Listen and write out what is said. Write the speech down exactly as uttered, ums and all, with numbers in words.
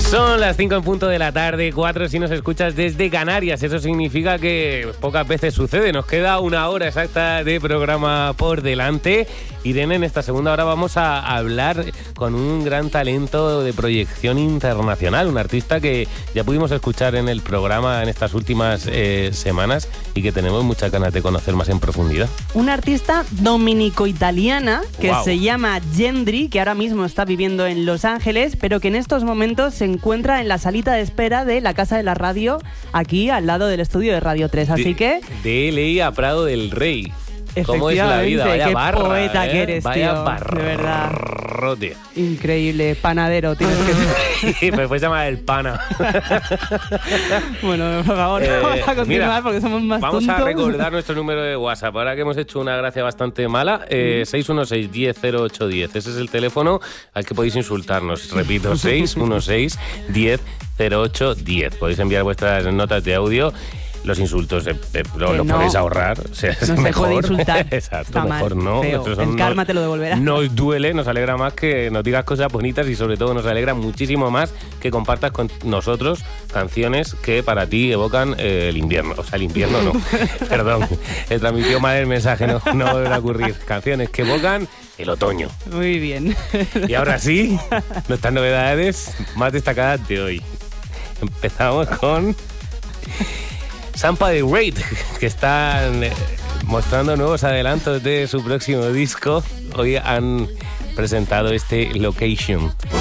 Son las cinco en punto de la tarde, cuatro si nos escuchas desde Canarias. Eso significa que pocas veces sucede. Nos queda una hora exacta de programa por delante. Irene, en esta segunda hora vamos a hablar con un gran talento de proyección internacional, un artista que ya pudimos escuchar en el programa en estas últimas eh, semanas y que tenemos muchas ganas de conocer más en profundidad. Una artista dominico-italiana que Wow. se llama Gendry, que ahora mismo está viviendo en Los Ángeles, pero que en estos momentos se encuentra en la salita de espera de la Casa de la Radio, aquí al lado del estudio de Radio tres. Así de, que... De L A a Prado del Rey. ¿Cómo es la vida? Vaya qué barra, poeta ¿eh? que eres, Vaya tío, barrote. de verdad. Increíble, panadero tienes que ser. Me puedes llamar el pana. Bueno, por favor, Eh, vamos a continuar mira, porque somos más Vamos tontos. a recordar nuestro número de WhatsApp. Ahora que hemos hecho una gracia bastante mala, eh, seis uno seis, uno cero, cero ocho uno cero. Ese es el teléfono al que podéis insultarnos. Repito, seis uno seis, uno cero, cero ocho uno cero. Podéis enviar vuestras notas de audio. Los insultos eh, eh, lo, lo no. podéis ahorrar. O sea, No es se mejor. puede insultar. Exacto, Está mal, mejor no. feo. Nosotros El son- karma no- te lo devolverá. Nos duele, nos alegra más que nos digas cosas bonitas y sobre todo nos alegra muchísimo más que compartas con nosotros canciones que para ti evocan eh, el invierno. O sea, el invierno no. Perdón, he transmitido mal el mensaje, no, no volverá a ocurrir. Canciones que evocan el otoño. Muy bien. Y ahora sí, nuestras novedades más destacadas de hoy. Empezamos con Sampa de Raid, que están eh, mostrando nuevos adelantos de su próximo disco. Hoy han presentado este Location.